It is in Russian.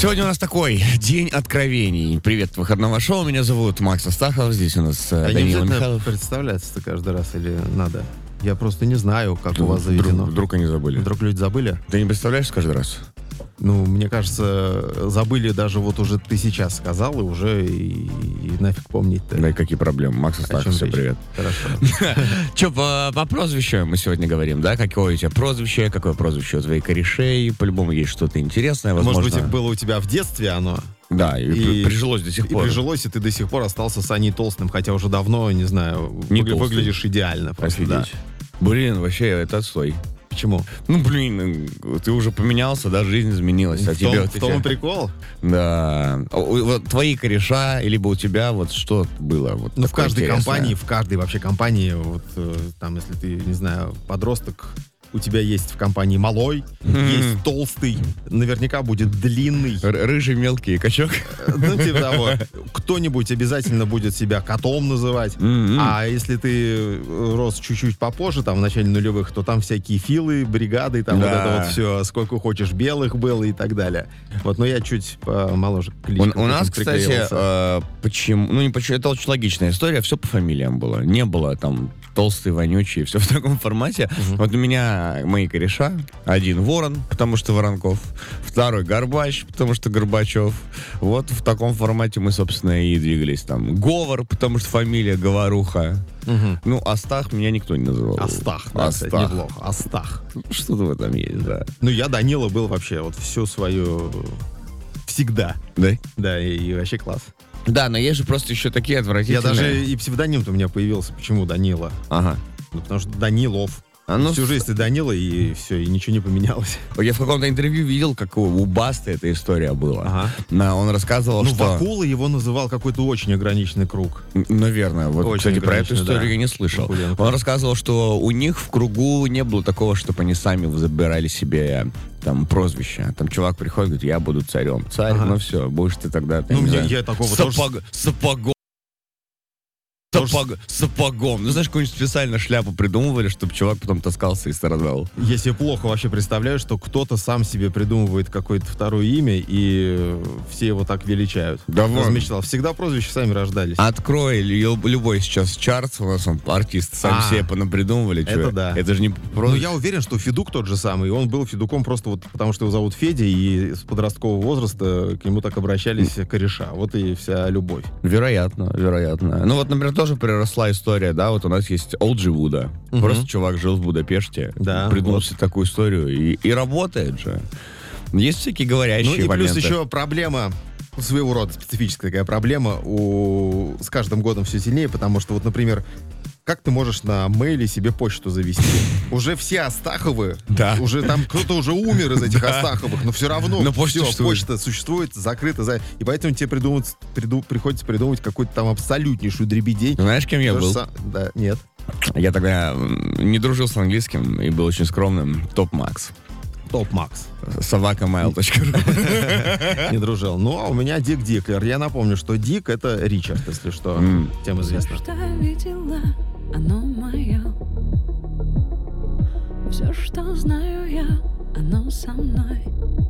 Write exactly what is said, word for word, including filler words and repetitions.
Сегодня у нас такой день откровений. Привет, выходного шоу. Меня зовут Макс Астахов. Здесь у нас а Данила не Михайлов. Представляться каждый раз или надо? Я просто не знаю, как у вас Вдруг, заведено. вдруг они забыли. Вдруг люди забыли? Ты не представляешь каждый раз? Ну, мне кажется, забыли даже вот уже ты сейчас сказал, и уже и, и нафиг помнить-то. Да и какие проблемы. Макс Астахов, все, привет. Хорошо. Че, по, по прозвищу мы сегодня говорим, да? Какое у тебя прозвище, какое прозвище у твоих корешей? По-любому есть что-то интересное, возможно. Может быть, было у тебя в детстве оно? Да, и, и прижилось до сих и пор. И прижилось, и ты до сих пор остался Саней Толстым, хотя уже давно, не знаю, не вы, выглядишь идеально. Просто, да. Блин, вообще, это отстой. Почему? Ну, блин, ты уже поменялся, да, жизнь изменилась. А в тебе, том, в том и прикол? Да. Вот твои кореша, либо у тебя вот что было? Вот ну, в каждой интересное? компании, в каждой вообще компании, вот там, если ты, не знаю, подросток, у тебя есть в компании малой, mm-hmm. есть толстый, наверняка будет длинный. Р- рыжий, мелкий качок. Ну, типа того. Кто-нибудь обязательно будет себя котом называть. Mm-hmm. А если ты рос чуть-чуть попозже, там, в начале нулевых, то там всякие филы, бригады, там да. вот это вот все, сколько хочешь белых было и так далее. Вот, но я чуть помоложе. У, у нас, кстати, э, почему... Ну, не почему, это очень логичная история, все по фамилиям было. Не было там толстый, вонючий, все в таком формате. Mm-hmm. Вот у меня мои кореша. Один Ворон, потому что Воронков. Второй Горбач, потому что Горбачев. Вот в таком формате мы, собственно, и двигались. Там Говор, потому что фамилия Говоруха. Угу. Ну, Астах меня никто не называл. Астах, да, Астах. Кстати, неплохо. Астах. Что-то в этом есть, да. Ну, я Данила был вообще вот всю свою... Всегда. Да? Да, и, и вообще класс. Да, но есть же просто еще такие отвратительные... Я даже и псевдоним-то у меня появился. Почему Данила? Ага. Ну, потому что Данилов. А ну, всю жизнь ты Данила, и все, и ничего не поменялось. Я в каком-то интервью видел, как у Басты эта история была. Ага. Он рассказывал, ну, что... Ну, Вакула его называл какой-то очень ограниченный круг. Наверное. Вот, очень кстати, про эту историю да. я не слышал. Вакуленко. Он рассказывал, что у них в кругу не было такого, чтобы они сами забирали себе там прозвище. Там чувак приходит, говорит, я буду царем. Царь, ага. ну все, будешь ты тогда... Ну, мне, я такого Сапог... тоже... Сапогом. Сапог... Сапогом. Ну, знаешь, какую-нибудь специально шляпу придумывали, чтобы чувак потом таскался и страдал. Я себе плохо вообще представляю, что кто-то сам себе придумывает какое-то второе имя, и все его так величают. Да вот. Размечтал. Всегда прозвища сами рождались. Открой любой сейчас чарт, у нас он артист, сам а, себе понапридумывали. Это что? да. Это же не прозвище. Ну, я уверен, что Федук тот же самый, он был Федуком просто вот потому, что его зовут Федя, и с подросткового возраста к нему так обращались кореша. Вот и вся любовь. Вероятно, вероятно. Ну вот, например, тоже приросла история, да, вот у нас есть Олджи Вуда. Угу. Просто чувак жил в Будапеште, да, придумал вот. себе такую историю, и, и работает же. Есть всякие говорящие Ну и моменты. плюс еще проблема, своего рода специфическая такая проблема, у... с каждым годом все сильнее, потому что вот, например, как ты можешь на мейле себе почту завести? Уже все Астаховы, да. уже там кто-то уже умер из этих Астаховых, но все равно но все, существует. почта существует, закрыта, за... и поэтому тебе придумать, приду... приходится придумать какую-то там абсолютнейшую дребедень. Знаешь, кем я был? Сам... Да, нет. Я тогда не дружил с английским и был очень скромным. Топ Макс. Топ Макс. собака mail точка ру Не дружил. Ну, а у меня Дик Диклер. Я напомню, что Дик — это Ричард, если что. Тем известно. Все, что я видела, оно мое. Все, что знаю я, оно со мной.